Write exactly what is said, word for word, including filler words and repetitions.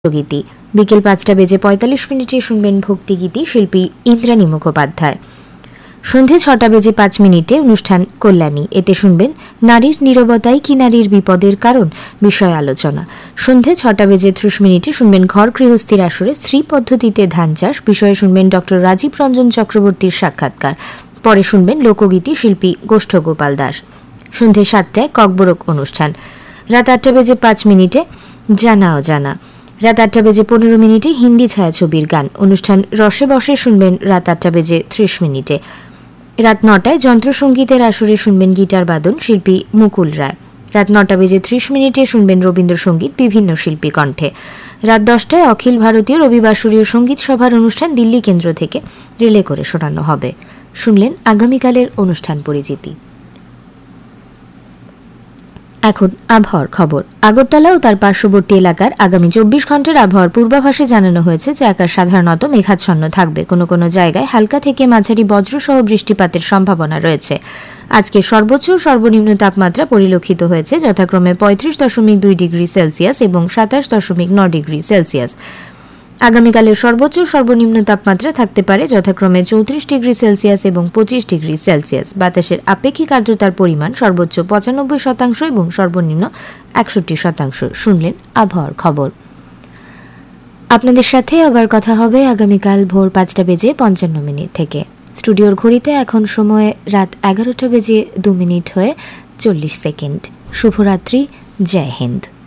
গীতি। বিকেল পাঁচটা বেজে পঁয়তাল্লিশ মিনিটে শুনবেন ভক্তিগীতি, শিল্পী ইন্দ্রাণী মুখোপাধ্যায়। সন্ধে ছটা বেজে পাঁচ মিনিটে অনুষ্ঠান কল্যাণী, এতে শুনবেন নারীর নীরবতাই কি নারীর বিপদের কারণ বিষয় আলোচনা। সন্ধে ছটা বেজে ত্রিশ মিনিটে শুনবেন ঘর গৃহস্থির আসরে স্ত্রী পদ্ধতিতে ধান চাষ বিষয়ে শুনবেন ডক্টর রাজীব রঞ্জন চক্রবর্তীর সাক্ষাৎকার। পরে শুনবেন লোকগীতি, শিল্পী গোষ্ঠ গোপাল দাস। সন্ধে সাতটায় ককবরক অনুষ্ঠান। রাত আটটা বেজে পাঁচ মিনিটে জানা অজানা। রাত আটটা বেজে পনেরো মিনিটে হিন্দি ছায়াছবির গান। অনুষ্ঠান রসে বসে শুনবেন রাত আটটা বেজে ত্রিশ মিনিটে। রাত নটায় যন্ত্রসঙ্গীতের আসরে শুনবেন গিটার বাদন, শিল্পী মুকুল রায়। রাত নটা বেজে ত্রিশ মিনিটে শুনবেন রবীন্দ্রসঙ্গীত বিভিন্ন শিল্পী কণ্ঠে। রাত দশটায় অখিল ভারতীয় রবিবাসরীয় সঙ্গীত সভার অনুষ্ঠান দিল্লি কেন্দ্র থেকে রিলে করে শোনানো হবে। শুনলেন আগামীকালের অনুষ্ঠান পরিচিতি। এখন আবহাওয়ার খবর। আগরতলা ও তার পার্শ্ববর্তী এলাকার আগামী চব্বিশ ঘন্টার আবহাওয়ার পূর্বাভাসে জানানো হয়েছে যে আকাশ সাধারণত মেঘাচ্ছন্ন থাকবে। কোনো কোনো জায়গায় হালকা থেকে মাঝারি বজ্রসহ বৃষ্টিপাতের সম্ভাবনা রয়েছে। আজকে সর্বোচ্চ ও সর্বনিম্ন তাপমাত্রা পরিলক্ষিত হয়েছে যথাক্রমে পঁয়ত্রিশ দশমিক দুই ডিগ্রি সেলসিয়াস এবং সাতাশ দশমিক নয় ডিগ্রি সেলসিয়াস। আগামীকালের সর্বোচ্চ সর্বনিম্ন তাপমাত্রা থাকতে পারে যথাক্রমে চৌত্রিশ ডিগ্রি সেলসিয়াস এবং পঁচিশ ডিগ্রি সেলসিয়াস। বাতাসের আপেক্ষিক আর্দ্রতার পরিমাণ সর্বোচ্চ পঁচানব্বই শতাংশ এবং সর্বনিম্ন একষট্টি শতাংশ। শুনলেন আবহাওয়ার খবর। আপনাদের সাথে আবার কথা হবে আগামীকাল ভোর পাঁচটা বেজে পঞ্চান্ন মিনিট থেকে। স্টুডিওর ঘড়িতে এখন সময় রাত এগারোটা বেজে দু মিনিট হয়ে চল্লিশ সেকেন্ড। শুভরাত্রি, জয় হিন্দ।